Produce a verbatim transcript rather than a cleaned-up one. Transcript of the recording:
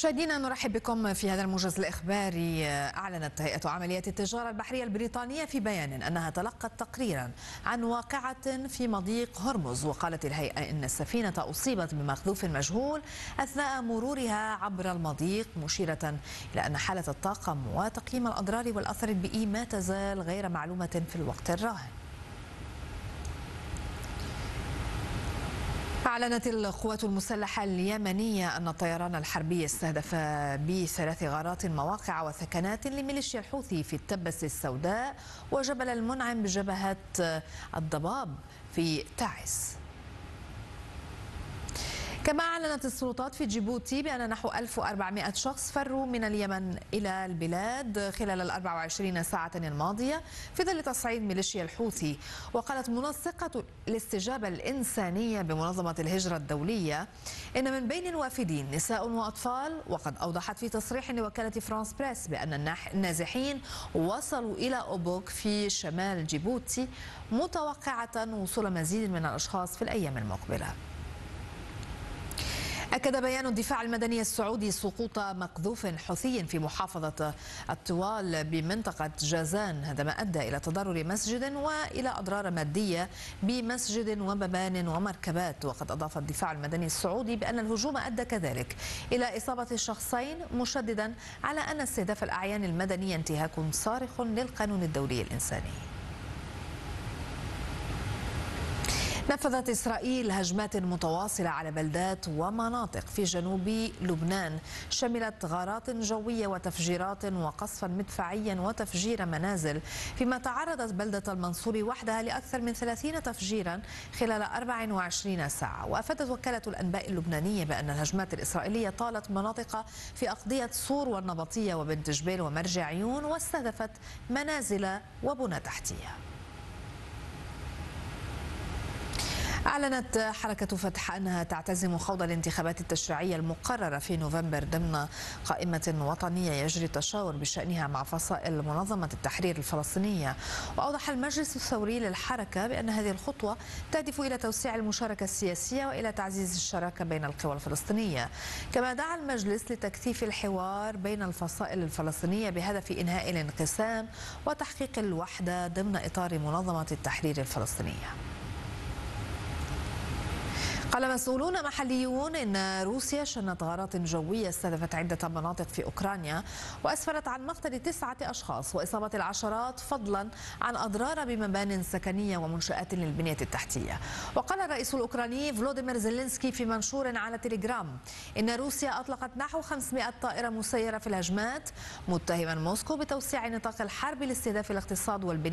مشاهدينا نرحب بكم في هذا الموجز الإخباري. أعلنت هيئة عمليات التجارة البحرية البريطانية في بيان أنها تلقت تقريرا عن واقعة في مضيق هرمز، وقالت الهيئة إن السفينة أصيبت بمخذوف مجهول أثناء مرورها عبر المضيق، مشيرة إلى أن حالة الطاقم وتقييم الأضرار والأثر البيئي ما تزال غير معلومة في الوقت الراهن. أعلنت القوات المسلحة اليمنية أن الطيران الحربي استهدف بثلاث غارات مواقع وثكنات لميليشيا الحوثي في التبس السوداء وجبل المنعم بجبهة الضباب في تعز. كما أعلنت السلطات في جيبوتي بأن نحو ألف وأربعمائة شخص فروا من اليمن إلى البلاد خلال الأربع وعشرين ساعة الماضية في ظل تصعيد ميليشيا الحوثي. وقالت منسقة الاستجابة الإنسانية بمنظمة الهجرة الدولية إن من بين الوافدين نساء وأطفال، وقد أوضحت في تصريح لوكالة فرانس بريس بأن النازحين وصلوا إلى أوبوك في شمال جيبوتي، متوقعة وصول مزيد من الأشخاص في الأيام المقبلة. أكد بيان الدفاع المدني السعودي سقوط مقذوف حوثي في محافظة الطوال بمنطقة جازان، هذا ما أدى إلى تضرر مسجد وإلى أضرار مادية بمسجد ومبان ومركبات. وقد أضاف الدفاع المدني السعودي بأن الهجوم أدى كذلك إلى إصابة شخصين، مشددا على أن استهداف الأعيان المدنية انتهاك صارخ للقانون الدولي الإنساني. نفذت إسرائيل هجمات متواصلة على بلدات ومناطق في جنوب لبنان، شملت غارات جوية وتفجيرات وقصفا مدفعيا وتفجير منازل، فيما تعرضت بلدة المنصورة وحدها لأكثر من ثلاثين تفجيرا خلال أربع وعشرين ساعة. وأفادت وكالة الأنباء اللبنانية بأن الهجمات الإسرائيلية طالت مناطق في أقضية صور والنبطية وبنت جبيل ومرج عيون، واستهدفت منازل وبنى تحتية. أعلنت حركة فتح أنها تعتزم خوض الانتخابات التشريعية المقررة في نوفمبر ضمن قائمة وطنية يجري التشاور بشأنها مع فصائل منظمة التحرير الفلسطينية. وأوضح المجلس الثوري للحركة بأن هذه الخطوة تهدف إلى توسيع المشاركة السياسية وإلى تعزيز الشراكة بين القوى الفلسطينية. كما دعا المجلس لتكثيف الحوار بين الفصائل الفلسطينية بهدف إنهاء الانقسام وتحقيق الوحدة ضمن إطار منظمة التحرير الفلسطينية. قال مسؤولون محليون إن روسيا شنت غارات جوية استهدفت عدة مناطق في أوكرانيا، وأسفرت عن مقتل تسعة أشخاص وإصابة العشرات، فضلا عن أضرار بمبان سكنية ومنشآت للبنية التحتية. وقال الرئيس الأوكراني فلوديمير زيلينسكي في منشور على تليجرام إن روسيا أطلقت نحو خمسمائة طائرة مسيرة في الهجمات، متهما موسكو بتوسيع نطاق الحرب لاستهداف الاقتصاد والبنية